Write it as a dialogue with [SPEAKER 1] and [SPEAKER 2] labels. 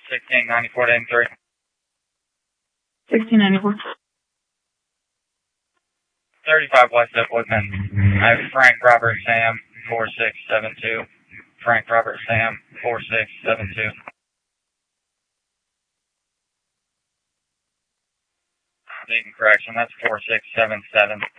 [SPEAKER 1] 1694 to M3.
[SPEAKER 2] 1694.
[SPEAKER 1] 35 West Oakwoodman. I have Frank Robert Sam 4672. Frank Robert Sam 4672. Dayton correction, that's 4677.